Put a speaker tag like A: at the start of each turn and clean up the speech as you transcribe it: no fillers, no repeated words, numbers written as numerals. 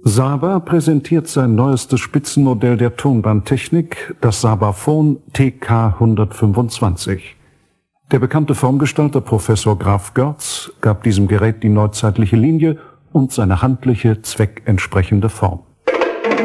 A: Saba präsentiert sein neuestes Spitzenmodell der Tonbandtechnik, das Sabaphon TK125. Der bekannte Formgestalter Professor Graf Görz gab diesem Gerät die neuzeitliche Linie und seine handliche, zweckentsprechende Form.